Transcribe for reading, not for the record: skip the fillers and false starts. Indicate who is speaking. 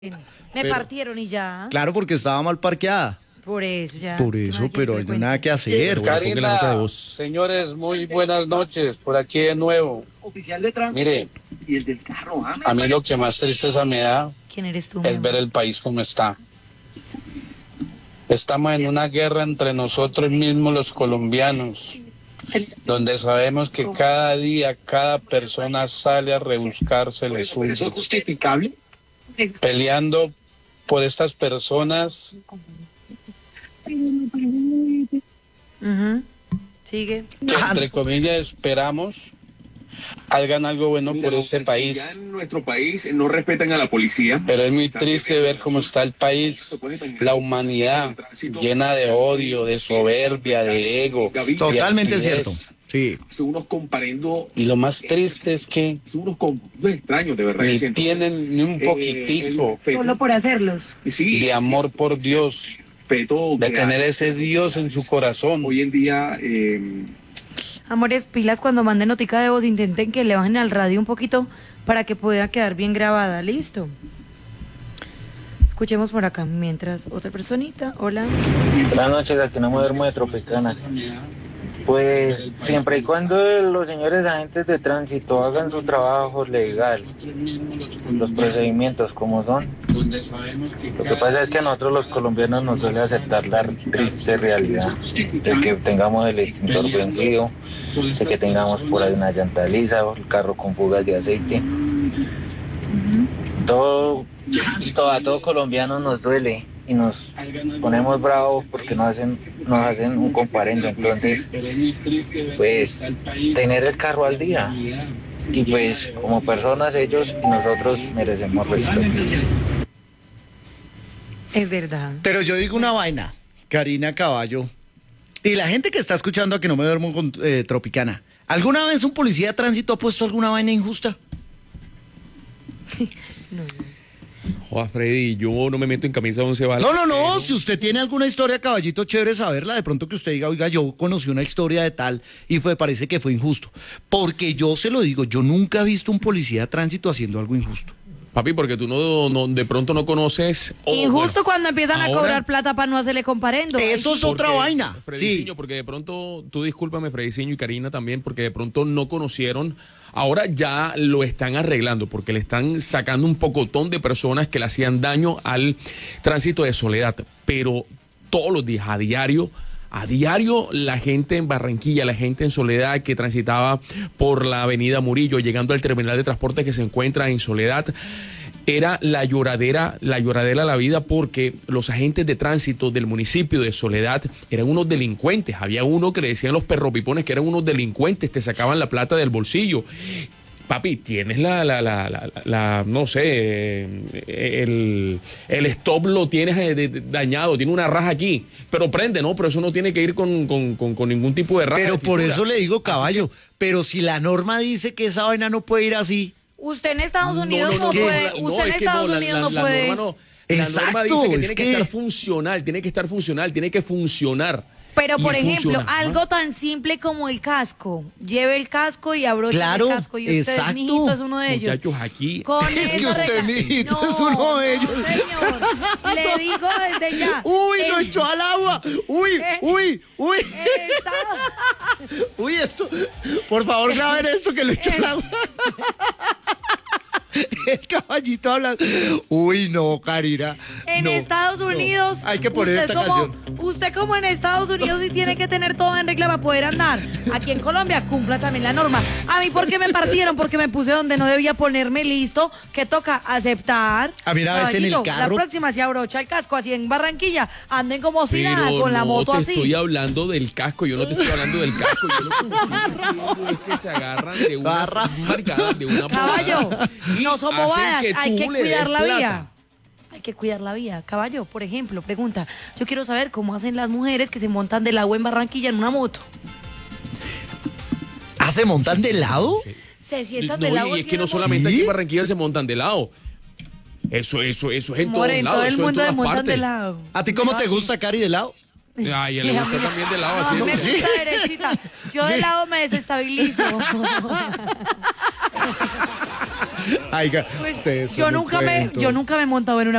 Speaker 1: Me partieron y ya.
Speaker 2: Claro, porque estaba mal parqueada.
Speaker 1: Por eso ya.
Speaker 2: Por eso, pero no hay nada que hacer.
Speaker 3: Karina, señores, muy buenas noches. Por aquí de nuevo.
Speaker 4: Oficial de tránsito.
Speaker 3: Mire,
Speaker 4: Y el del carro.
Speaker 3: a mí lo que más tristeza me da
Speaker 1: ¿Quién eres tú, mi
Speaker 3: es
Speaker 1: amor?
Speaker 3: ver el país como está. Estamos en una guerra entre nosotros mismos los colombianos, donde sabemos que cada día, cada persona sale a rebuscarse el
Speaker 4: ¿Eso es
Speaker 3: suyo,
Speaker 4: justificable?
Speaker 3: peleando por estas personas.
Speaker 1: Ujú. Sigue.
Speaker 3: Que entre comillas esperamos hagan algo bueno por este
Speaker 4: Ya
Speaker 3: país,
Speaker 4: en nuestro país no respetan a la policía.
Speaker 3: pero es muy triste ver cómo está el país, la humanidad llena de odio, de soberbia, de ego.
Speaker 2: Totalmente
Speaker 3: de
Speaker 2: cierto.
Speaker 3: altivez.
Speaker 2: Sí.
Speaker 4: Son unos comparendo,
Speaker 3: Y lo más triste es que
Speaker 4: son unos extraños de verdad.
Speaker 3: ni
Speaker 4: siento.
Speaker 3: tienen ni un poquitico
Speaker 1: Solo por hacerlos.
Speaker 4: Sí,
Speaker 3: de amor por Dios,
Speaker 4: respeto
Speaker 3: de
Speaker 4: que
Speaker 3: tener
Speaker 4: hay.
Speaker 3: ese Dios en su corazón.
Speaker 4: Hoy en día,
Speaker 1: Amores, pilas, cuando manden notica de voz, intenten que le bajen al radio un poquito para que pueda quedar bien grabada. Listo. Escuchemos por acá mientras otra personita. Hola.
Speaker 5: Buenas noches, aquí no me duermo de Tropicana. Pues siempre y cuando los señores agentes de tránsito hagan su trabajo legal, los procedimientos como son. Lo que pasa es que a nosotros los colombianos nos duele aceptar la triste realidad de que tengamos el extintor vencido, de que tengamos por ahí una llanta lisa, el carro con fugas de aceite. A todo colombiano nos duele y nos ponemos bravos porque nos hacen un comparendo. Entonces, pues, tener el carro al día. Y pues, como personas, ellos y nosotros merecemos respeto.
Speaker 1: Es verdad.
Speaker 2: Pero yo digo una vaina, Karina Caballo, y la gente que está escuchando a que no me duermo con Tropicana. ¿Alguna vez un policía de tránsito ha puesto alguna vaina injusta?
Speaker 6: Joder, Freddy, yo no me meto en camisa 11 balas.
Speaker 2: No, si usted tiene alguna historia, caballito, chévere saberla, de pronto que usted diga, oiga, yo conocí una historia de tal y parece que fue injusto. Porque yo se lo digo, yo nunca he visto un policía de tránsito haciendo algo injusto.
Speaker 6: Papi, porque tú de pronto no conoces.
Speaker 1: Injusto cuando empiezan a
Speaker 6: ahora-
Speaker 1: cobrar plata para no hacerle comparendo.
Speaker 2: Eso es otra vaina. Sí.
Speaker 6: Frediciño, porque de pronto, tú discúlpame, Frediciño y Karina también, porque de pronto no conocieron. Ahora ya lo están arreglando, porque le están sacando un pocotón de personas que le hacían daño al tránsito de Soledad. Pero todos los días, a diario, la gente en Barranquilla, la gente en Soledad que transitaba por la avenida Murillo, llegando al terminal de transporte que se encuentra en Soledad, era la lloradera a la vida, porque los agentes de tránsito del municipio de Soledad eran unos delincuentes. Había uno que le decían los perropipones que eran unos delincuentes, te sacaban la plata del bolsillo. Papi, tienes no sé, el stop lo tienes dañado, tiene una raja aquí, pero prende, ¿no? Pero eso no tiene que ir con ningún tipo de raja.
Speaker 2: Pero
Speaker 6: de
Speaker 2: por
Speaker 6: fisura.
Speaker 2: eso le digo, caballo, pero si la norma dice que esa vaina no puede ir así.
Speaker 1: Usted en Estados Unidos no,
Speaker 2: no,
Speaker 1: puede. Usted en Estados Unidos no puede.
Speaker 6: La norma
Speaker 2: Exacto,
Speaker 6: dice que
Speaker 2: es
Speaker 6: tiene que estar funcional, tiene que funcionar.
Speaker 1: Pero, por
Speaker 6: Y
Speaker 1: ejemplo,
Speaker 6: funciona.
Speaker 1: algo tan simple como el casco. Lleve el casco y abroche
Speaker 2: Claro,
Speaker 1: el casco. Y usted,
Speaker 2: exacto.
Speaker 1: mijito, es uno de ellos.
Speaker 6: Muchachos, aquí
Speaker 1: Con
Speaker 2: Es que
Speaker 1: esa
Speaker 2: usted,
Speaker 1: regla-
Speaker 2: mijito, es uno de ellos.
Speaker 1: No, señor. Le digo desde ya.
Speaker 2: ¡Uy, lo
Speaker 1: el-
Speaker 2: echó al agua! ¡Uy!
Speaker 1: el Estado-
Speaker 2: ¡Uy, esto! Por favor, graben esto que lo echó al agua. El caballito hablando. Uy, no, Karina.
Speaker 1: En
Speaker 2: no,
Speaker 1: Estados
Speaker 2: no.
Speaker 1: Unidos,
Speaker 2: Hay que poner
Speaker 1: usted
Speaker 2: esta
Speaker 1: como,
Speaker 2: canción.
Speaker 1: usted como en Estados Unidos sí tiene que tener todo en regla para poder andar. Aquí en Colombia cumpla también la norma. A mí, ¿por qué me partieron? Porque me puse donde no debía ponerme, listo. ¿Qué toca? Aceptar.
Speaker 2: A mí una vez en el
Speaker 1: Caballito,
Speaker 2: carro.
Speaker 1: La próxima se abrocha el casco, así en Barranquilla. Anden como si
Speaker 6: Pero
Speaker 1: nada, con la moto
Speaker 6: no te
Speaker 1: así.
Speaker 6: estoy hablando del casco, yo no te estoy hablando del casco. Yo lo que estoy diciendo es que se agarran de unas marcadas, de una
Speaker 1: Caballo,
Speaker 6: bobada, y
Speaker 1: no son
Speaker 6: hacen
Speaker 1: bobadas, hay
Speaker 6: tú
Speaker 1: que
Speaker 6: le
Speaker 1: cuidar
Speaker 6: des
Speaker 1: la
Speaker 6: plata.
Speaker 1: vía. Hay que cuidar la vía. Caballo, por ejemplo, pregunta, yo quiero saber cómo hacen las mujeres que se montan del agua en Barranquilla en una moto.
Speaker 2: ¿Ah, se montan de lado?
Speaker 1: Se sientan
Speaker 6: No,
Speaker 1: del agua.
Speaker 6: y es
Speaker 1: así
Speaker 6: que
Speaker 1: en
Speaker 6: no
Speaker 1: la moto.
Speaker 6: solamente
Speaker 2: ¿Sí?
Speaker 6: aquí en Barranquilla se montan de lado. Eso es en
Speaker 1: Amor,
Speaker 6: todos
Speaker 1: en
Speaker 6: lados,
Speaker 1: todo el
Speaker 6: eso
Speaker 1: mundo
Speaker 6: en
Speaker 1: se
Speaker 6: todas
Speaker 1: montan
Speaker 6: partes.
Speaker 1: de lado.
Speaker 2: ¿A ti cómo te gusta, Cari, de lado?
Speaker 6: Ay, a él le gusta también de lado,
Speaker 1: No,
Speaker 6: así.
Speaker 1: me
Speaker 2: Sí.
Speaker 1: gusta derechita. Yo de lado me desestabilizo.
Speaker 2: Oiga,
Speaker 1: Pues,
Speaker 2: ustedes
Speaker 1: yo
Speaker 2: son un
Speaker 1: nunca me
Speaker 2: cuento.
Speaker 1: he montado en una